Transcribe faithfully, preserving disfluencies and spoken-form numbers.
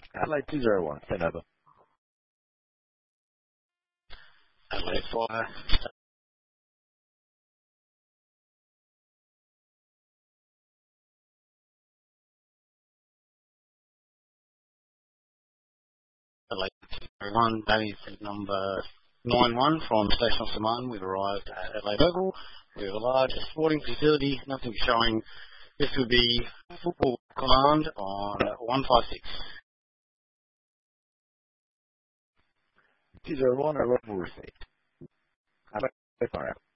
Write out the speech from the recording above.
Adelaide two zero one, send over. Adelaide Fire. Adelaide two zero one, that is number nine one from Station Saman. We've arrived at Adelaide Oval. We have a large sporting facility, nothing showing. This would be football command on one five six. two zero one, our local received. Adelaide Fire.